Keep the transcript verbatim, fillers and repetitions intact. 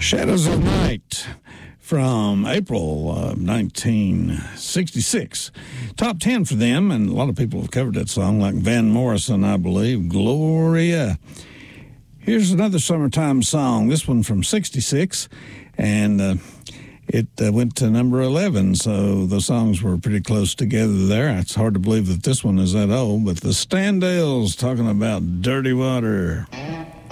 Shadows of Night from April of nineteen sixty-six. Top ten for them, and a lot of people have covered that song, like Van Morrison, I believe. Gloria. Here's another summertime song, this one from sixty-six, and uh, it uh, went to number eleven, so the songs were pretty close together there. It's hard to believe that this one is that old, but the Standells talking about Dirty Water.